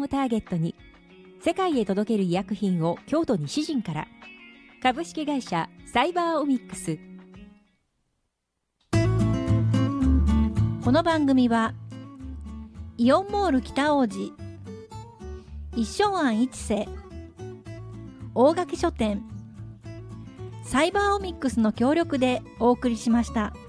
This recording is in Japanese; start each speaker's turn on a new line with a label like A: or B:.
A: をターゲットに世界へ届ける医薬品を京都西陣から。株式会社サイバーオミックス。
B: この番組はイオンモール北王子、一生庵一世、大垣書店、サイバーオミックスの協力でお送りしました。